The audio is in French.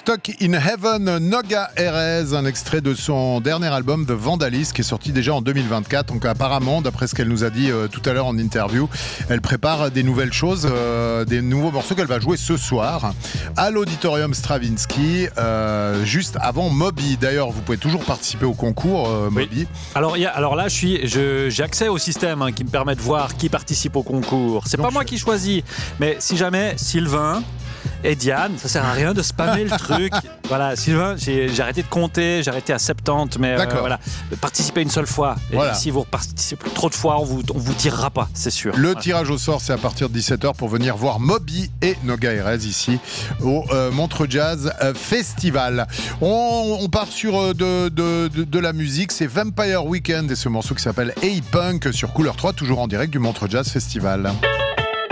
Stuck in Heaven, Noga Erez, un extrait de son dernier album The Vandalist qui est sorti déjà en 2024. Donc apparemment, d'après ce qu'elle nous a dit tout à l'heure en interview, elle prépare des nouvelles choses, des nouveaux morceaux qu'elle va jouer ce soir à l'Auditorium Stravinsky, juste avant Moby. D'ailleurs, vous pouvez toujours participer au concours Moby. Oui. Alors là, j'ai accès au système qui me permet de voir qui participe au concours. C'est pas moi qui choisis, mais si jamais Sylvain et Diane, ça sert à rien de spammer le truc. Voilà, Sylvain, j'ai arrêté de compter, j'ai arrêté à 70, mais voilà, participez une seule fois. Et si vous participez trop de fois, on vous tirera pas, c'est sûr. Le tirage au sort, c'est à partir de 17h pour venir voir Moby et Noga Erez ici au Montreux Jazz Festival. On part sur de la musique, c'est Vampire Weekend et ce morceau qui s'appelle Hey Punk sur Couleur 3, toujours en direct du Montreux Jazz Festival.